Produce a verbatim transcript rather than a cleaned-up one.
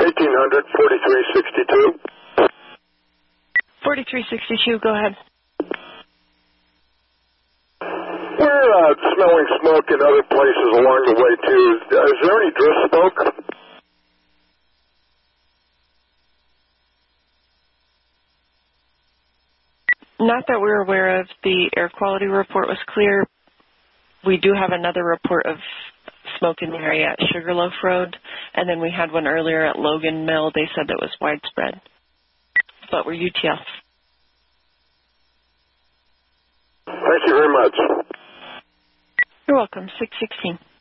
eighteen hundred, forty-three sixty-two. forty-three sixty-two, go ahead. We're uh, smelling smoke in other places along the way, too. Is there any drift smoke? Not that we're aware of. The air quality report was clear. We do have another report of smoke in the area at Sugarloaf Road, and then we had one earlier at Logan Mill. They said that was widespread, but we're U T F. Thank you very much. You're welcome. six sixteen.